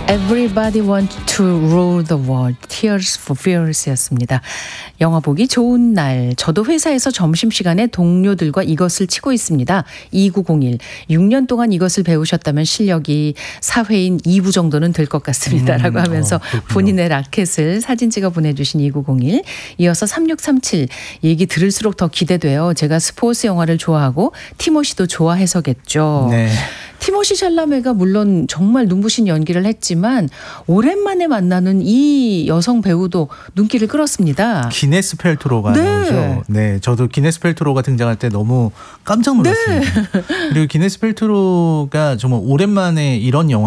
Everybody wants to rule the world. Tears for Fears였습니다. 영화 보기 좋은 날. 저도 회사에서 점심시간에 동료들과 이것을 치고 있습니다. 2901. 6년 동안 이것을 배우셨다면 실력이 사회인 2부 정도는 될 것 같습니다. 라고 하면서 본인의 라켓을 사진 찍어 보내주신 2901. 이어서 3637. 얘기 들을수록 더 기대돼요. 제가 스포츠 영화를 좋아하고 티모시도 좋아해서겠죠. 네. 티모시 샬라메가 물론 정말 눈부신 연기를 했지만 오랜만에 만나는 이 여성 배우도 눈길을 끌었습니다. 기네스 펠트로가 네. 나오죠. 네, 저도 기네스 펠트로가 등장할 때 너무 깜짝 놀랐습니다. 네. 그리고 기네스 펠트로가 정말 오랜만에 이런 영화